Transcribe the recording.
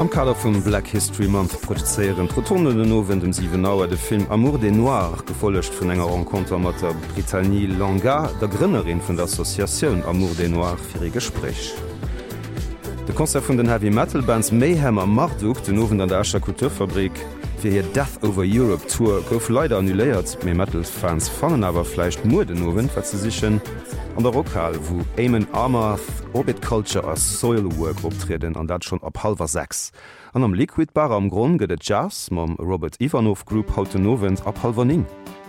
Am Kader vum Black History Month produzieren Protonen den Nowen dem 7 Auer de Film Amour des Noirs gefollegcht vun enger Rencontre mat der Britannie Langa, der Gründerin vun der Association Amour des Noirs fir e Gespräch. De Konzert vun den Heavy Metal Bands Mayhem am Marduk den Nowen an der Ascher Kulturfabrik fir hir Death Over Europe Tour gouf leider annuléiert méi Metal-Fans fannnen awer fleicht Mu den Nowen wat ze sichen an der Rockhall, wo Eamon Amarth, Orbit Culture as Soilwork optreden an dat schon op 5:30. An am Liquid Bar am Grund gët et Jazz mam Robert Ivanov Group haut den Nowen ab 8:30.